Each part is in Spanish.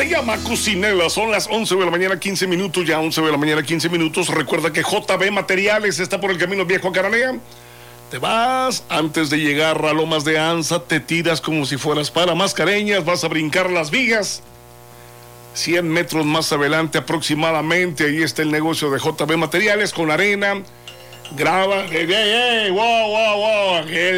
Se llama Cucinela, son las 11 de la mañana, 15 minutos, ya 11 de la mañana, 15 minutos. Recuerda que JB Materiales está por el camino viejo a Cananea. Te vas, antes de llegar a Lomas de Anza, te tiras como si fueras para Mascareñas, vas a brincar las vigas. 100 metros más adelante aproximadamente, ahí está el negocio de JB Materiales con arena, grava, wow,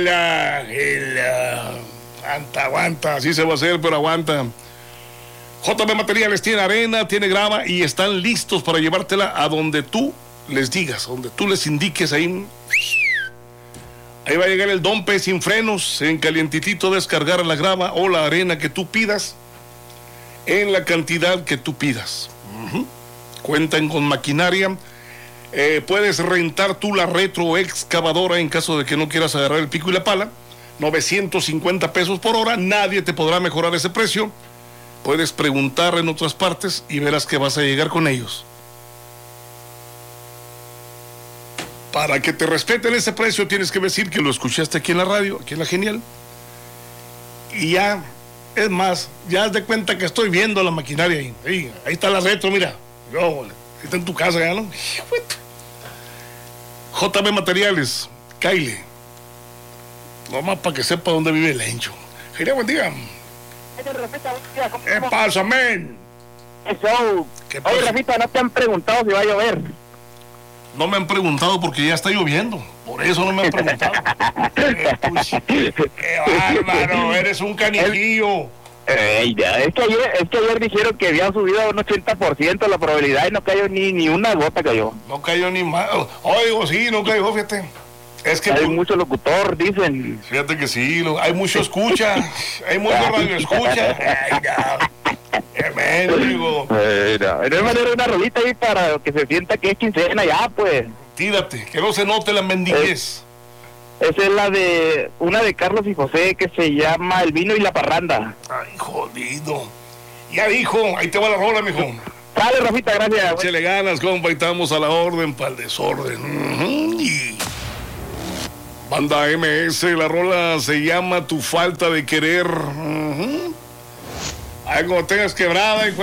aguanta, así se va a hacer, pero aguanta. JB Materiales tiene arena, tiene grava y están listos para llevártela a donde tú les digas, donde tú les indiques. Ahí va a llegar el dompe sin frenos, en calientitito descargar la grava o la arena que tú pidas, en la cantidad que tú pidas. Cuentan con maquinaria. Puedes rentar tú la retroexcavadora en caso de que no quieras agarrar el pico y la pala. 950 pesos por hora, nadie te podrá mejorar ese precio. Puedes preguntar en otras partes y verás que vas a llegar con ellos. Para que te respeten ese precio tienes que decir que lo escuchaste aquí en la radio, aquí en La Genial. Y ya, es más, ya haz de cuenta que estoy viendo la maquinaria ahí. Ahí está la retro, mira. Ahí está en tu casa ya, ¿no? JB Materiales, Kyle. Nomás para que sepa dónde vive el Lencho. Genial, buen día. ¿Qué pasa, men? Eso. Oye, Rafita, ¿no te han preguntado si va a llover? No me han preguntado porque ya está lloviendo. Por eso no me han preguntado. ¡Qué bárbaro! Eres un canijillo. Es que ayer dijeron que había subido a un 80% la probabilidad y no cayó ni una gota cayó. No cayó ni más. Oigo, sí, no cayó, fíjate. Es que hay mucho locutor, dicen. Fíjate que sí, hay mucho escucha. Hay mucho radio escucha. Digo. No manera una rolita ahí para que se sienta que es quincena ya, pues. Tírate, que no se note la mendiguez. Esa es una de Carlos y José que se llama El Vino y la Parranda. Ay, jodido. Ya dijo, ahí te va la rola, mijo. Dale, Rafita, gracias. Échale ganas, compa, y estamos a la orden para el desorden. Y Banda MS, la rola se llama Tu Falta de Querer. Algo tengas quebrada y